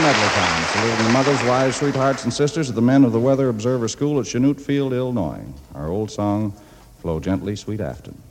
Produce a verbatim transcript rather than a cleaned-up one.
medley time, saluting the mothers, wives, sweethearts, and sisters of the men of the Weather Observer School at Chanute Field, Illinois. Our old song, Flow Gently, Sweet Afton.